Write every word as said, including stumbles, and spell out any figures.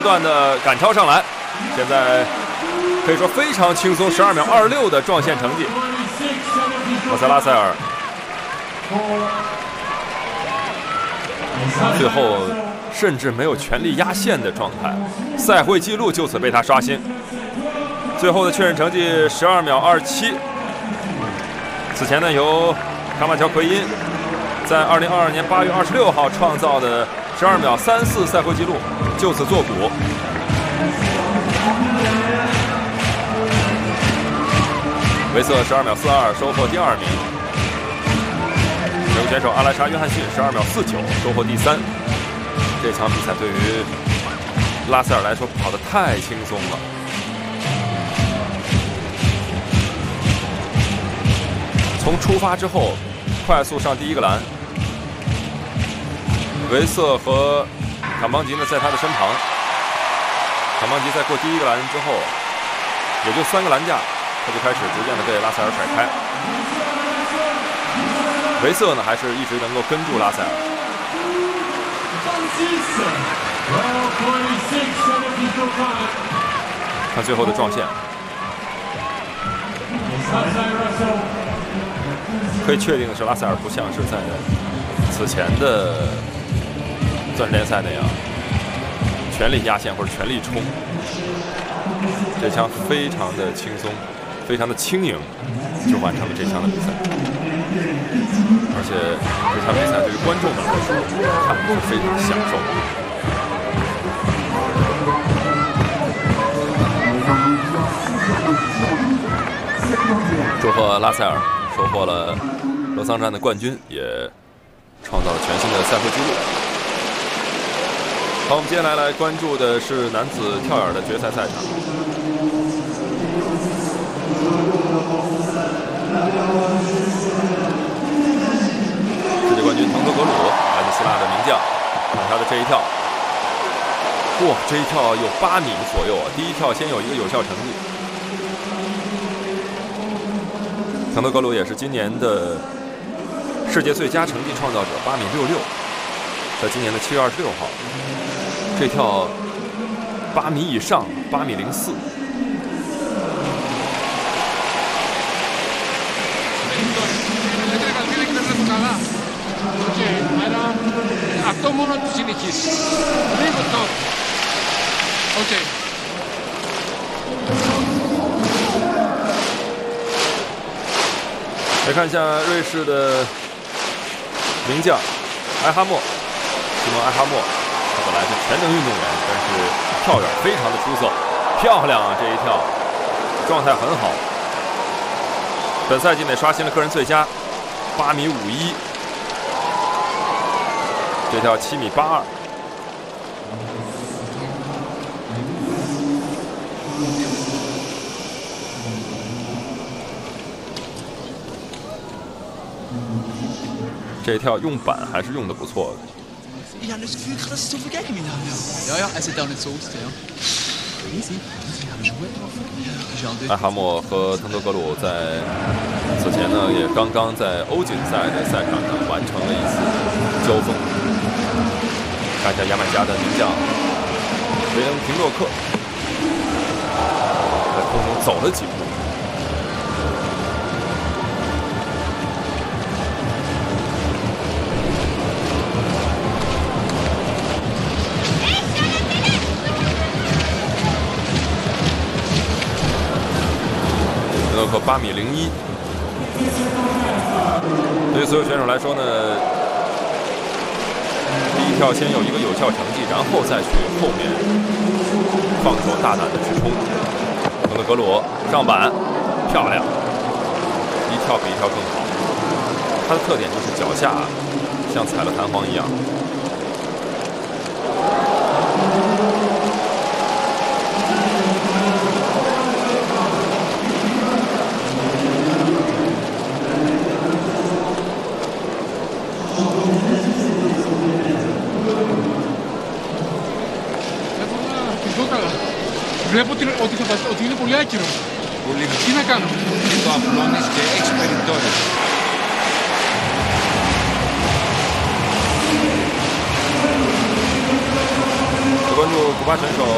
不断的赶超上来，现在可以说非常轻松，十二秒二六的撞线成绩。莫塞拉塞尔最后甚至没有全力压线的状态，赛会纪录就此被他刷新。最后的确认成绩十二秒二七。此前呢，由卡马乔奎因在二零二二年八月二十六号创造的十二秒三四赛会纪录就此作古。维瑟十二秒四二收获第二名，美国选手阿莱莎·约翰逊十二秒四九收获第三。这场比赛对于拉塞尔来说跑得太轻松了。从出发之后，快速上第一个栏，维瑟和坎邦吉呢在他的身旁。坎邦吉在过第一个栏之后，也就三个栏架，他就开始逐渐的被拉塞尔甩开。维瑟呢还是一直能够跟住拉塞尔。看最后的撞线，可以确定的是，拉塞尔不像是在此前的钻石联赛那样全力压线或者全力冲，这枪非常的轻松，非常的轻盈，就完成了这枪的比赛。而且这场比赛对于观众们来说，看是非常享受。祝贺拉塞尔收获了洛桑站的冠军，也创造了全新的赛会纪录。好，我们接下来来关注的是男子跳远的决赛赛场。世界冠军滕托格鲁来自希腊的名将，看他的这一跳，哇，这一跳有八米左右啊！第一跳先有一个有效成绩。滕托格鲁也是今年的世界最佳成绩创造者，八米六六，在今年的七月二十六号，这跳八米以上，八米零四。 Αυτό μόνο του συνεχίσει. Λίγο τώρα. Οκ. 来看一下瑞士的名将埃哈默，西蒙埃哈默，他本来是全能运动员，但是跳远非常的出色，漂亮啊！这一跳状态很好，本赛季内刷新了个人最佳，八米五一。这跳七米八二，这跳用板还是用的不错的。 Ich habe das Gefühl, dass es so viel Geld gewinnen haben. Ja, ja, es sieht auch nicht so aus, ja. Easy, easy, haben schon gut drauf. 埃哈默和滕托格鲁在此前呢，也刚刚在欧锦赛的赛场上完成了一次交锋。看一下牙买加的名将维恩平洛克，在空中走了几步。平洛克八米零一，对于所有选手来说呢，第一跳先有一个有效成绩，然后再去后面放手大胆的去冲。滕托格鲁上板，漂亮，一跳比一跳更好。他的特点就是脚下像踩了弹簧一样。 Βλέπω ότι, θα, ότι είναι πολύ άκυρο. Πολύ. Τι να κάνω. Το απλώνεις και έχεις περιπτώσεις. 关注古巴选手